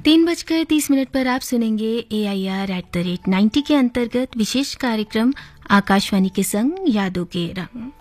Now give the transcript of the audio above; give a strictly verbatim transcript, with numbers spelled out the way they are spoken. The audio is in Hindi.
तीन बजकर तीस मिनट पर आप सुनेंगे ए I R at the rate ninety के अंतर्गत विशेष कार्यक्रम आकाशवाणी के संग यादों के रंग।